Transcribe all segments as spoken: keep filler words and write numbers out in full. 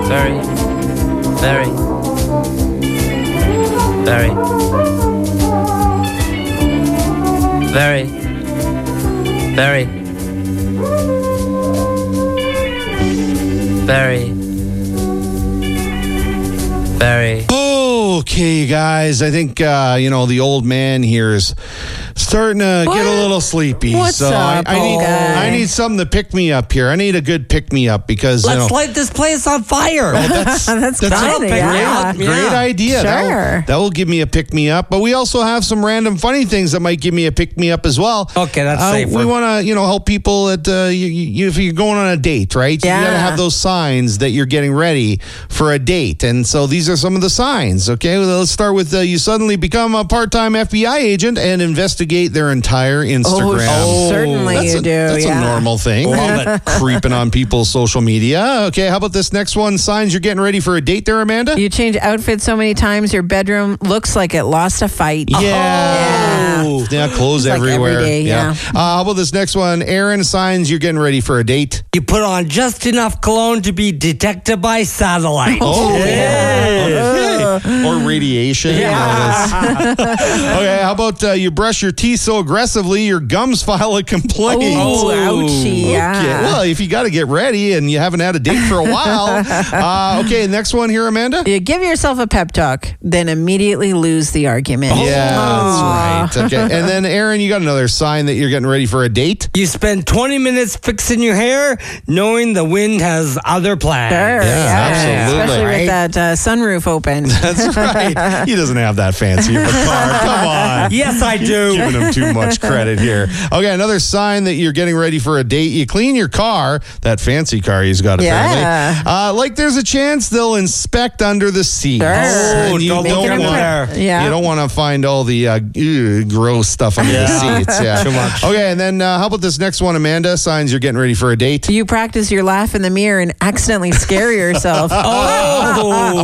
Very, very, very, very, very, very, very. Okay, you guys. I think, uh, you know, the old man here is starting to What? get a little sleepy. What's so up, I, I need old guy? I need something to pick me up here. I need a good pick me up because, you know, Let's light this place on fire. that's, That's a kinda, great, yeah. great Yeah. idea. That will, Sure. that will give me a pick me up. But we also have some random funny things that might give me a pick me up as well. Okay, that's uh, safer. We want to, you know, help people at uh, you, you, if you're going on a date, right? You got to Yeah. have those signs that you're getting ready for a date. And so these are some of the signs. Okay, well, let's start with uh, you suddenly become a part-time F B I agent and investigate their entire Instagram. Oh, certainly that's you a, do. That's yeah. a normal thing. Love it. Creeping on people's social media. Okay, how about this next one? Signs you're getting ready for a date there, Amanda? You change outfits so many times, your bedroom looks like it lost a fight. Yeah. Oh. Yeah, clothes It's like everywhere. every day, yeah. Uh, how about this next one? Aaron, signs you're getting ready for a date. You put on just enough cologne to be detected by satellite. Oh, yeah. okay. Or radiation. Yeah. Okay, how about uh, you brush your teeth so aggressively your gums file a complaint? Oh, ouchie. Yeah. Okay, well, if you got to get ready and you haven't had a date for a while. uh, okay, next one here, Amanda. You give yourself a pep talk, then immediately lose the argument. Yeah, that's right. Okay, and then Aaron, you got another sign that you're getting ready for a date. You spend twenty minutes fixing your hair, knowing the wind has other plans. Sure, Yeah, absolutely. Especially Right. with that uh, sunroof open. That's right. He doesn't have that fancy of a car. Come on. Yes, I do. Giving him too much credit here. Okay, another sign that you're getting ready for a date. You clean your car, that fancy car he's got apparently. Yeah. Uh, like there's a chance they'll inspect under the seat. Sure. Oh, And you don't don't look in want, there. Yeah. You don't want to find all the uh, ew, gross stuff under the seats. Yeah. Too much. Okay, and then uh, how about this next one, Amanda? Signs you're getting ready for a date. You practice your laugh in the mirror and accidentally scare yourself. Oh.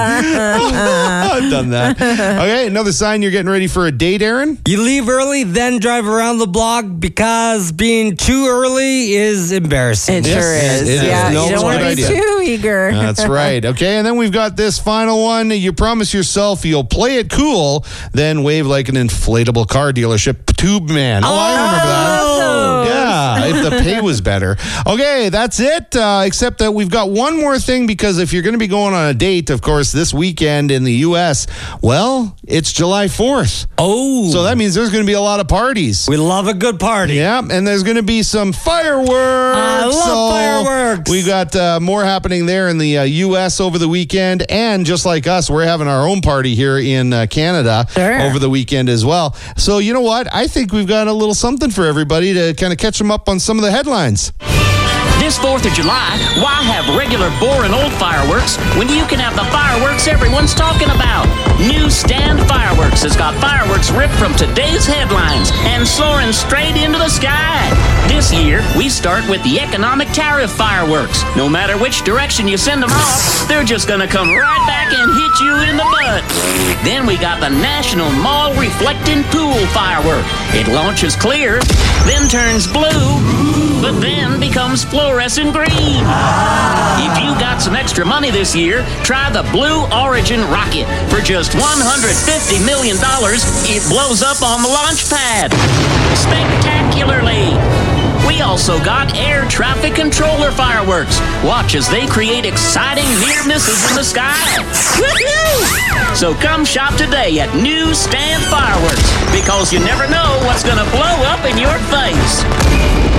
I've done that. Okay, another sign you're getting ready for a date, Aaron. You leave early, then drive around the block because being too early is embarrassing. It Yes, sure it is. is. Yeah, No, you it's don't a want to good be idea. too eager. That's right. Okay, and then we've got this final one. You promise yourself you'll play it cool, then wave like an inflatable car dealership tube man. Oh, I remember that. Oh. Yeah, if the pay was better. Okay, that's it. Uh, except that we've got one more thing because if you're going to be going on a date, of course, this weekend in the U S, well, it's July fourth. Oh. So that means there's going to be a lot of parties. we love a good party. Yeah, and there's going to be some fireworks. I love So fireworks. We got uh, more happening there in the uh, U S over the weekend, and just like us, we're having our own party here in uh, Canada Sure. over the weekend as well. So you know what? I think we've got a little something for everybody to kind of catch them up on some of the headlines. This fourth of July, why have regular boring old fireworks when you can have the fireworks everyone's talking about? New Stand Fireworks has got fireworks ripped from today's headlines and soaring straight into the sky. This year, we start with the economic tariff fireworks. No matter which direction you send them off, they're just gonna come right back and hit you in the butt. Then we got the National Mall Reflecting Pool Firework. It launches clear, then turns blue, but then becomes fluorescent green. If you got some extra money this year, try the Blue Origin Rocket. For just one hundred fifty million dollars, it blows up on the launch pad. Spectacularly. We also got air traffic controller fireworks. Watch as they create exciting near misses in the sky. Woohoo! So come shop today at New Stand Fireworks because you never know what's going to blow up in your face.